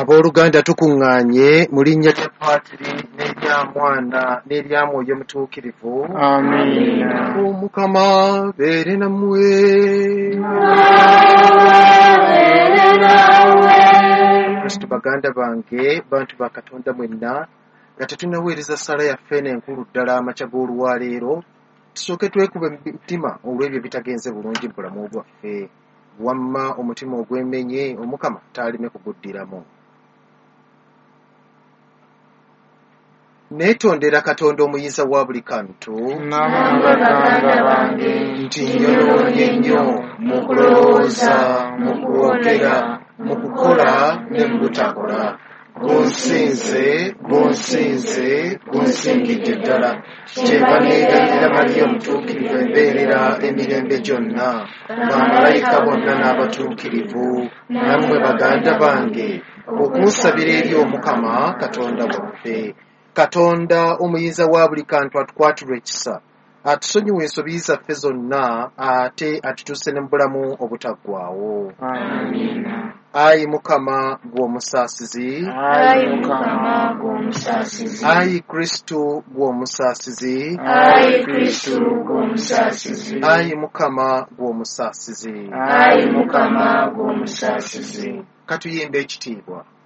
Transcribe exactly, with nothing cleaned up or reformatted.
Abooluganda tukuŋŋaanye mu linnya lya Paatiri n'erya Mwana n'erya Mwoyo Mutuukirivu. Amiina. Omukama beere nammwe. Kristo baganda bange, bantu ba Katonda mwenna, nga tetunnaweereza ssala yaffe n'enkulu ddala amakya g'olwaleero, tusooke twekube mitima olw'ebyo bitagenze bulungi mu bulamu bwaffe. Wamma omutima ogwemenye, Omukama taaleme kuguddiramu. Neetondera Katonda omuyinza wa buli kantu, nti nyonoonye nnyo mu kulowooza, mu kwogera, mu kukola ne mu butakola. Gonsinze, gonsinze, gonsingidde ddala. Kyeva neegayirira Mariya omutuukirivu embeerera emirembe gyonna, bamalayika bonna n'abatuukirivu, nammwe baganda bange, okunsabira eri Omukama Katonda waffe. Katonda omuyinza wa buli kantu atukwatula ekisa, atusonyiwa ensobi zaffe zonna, ate atutuuse ne mu bulamu obutaggwaawo. Amiina. Ayi Mukama gw'omusaasizi, Ayi Mukama gw'omusaasizi, ayi Kristo gw'omusaasizi, Ayi Kristo gw'omusaasizi, ayi Mukama gw'omusaasizi, Ayi Mukama gw'omusaasizi. Katuyimba ekitiibwa.